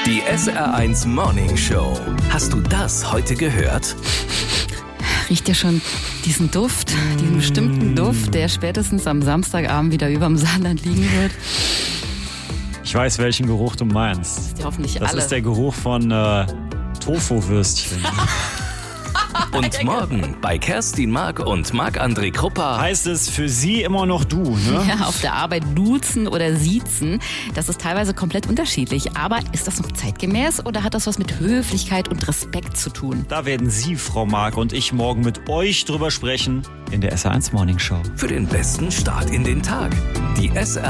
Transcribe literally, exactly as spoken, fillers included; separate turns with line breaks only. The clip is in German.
Die S R eins Morning Show. Hast du das heute gehört?
Riecht ja schon diesen Duft, diesen bestimmten Duft, der spätestens am Samstagabend wieder überm Saarland liegen wird.
Ich weiß, welchen Geruch du meinst.
Das ist ja hoffentlich
Das
alle.
ist der Geruch von äh, Tofu-Würstchen.
Und morgen bei Kerstin Mark und Marc-André Kruppa.
Heißt es für sie immer noch du, ne?
Ja, auf der Arbeit duzen oder siezen, das ist teilweise komplett unterschiedlich. Aber ist das noch zeitgemäß oder hat das was mit Höflichkeit und Respekt zu tun?
Da werden Sie, Frau Mark, und ich morgen mit euch drüber sprechen in der S R eins Morning Show.
Für den besten Start in den Tag. Die S R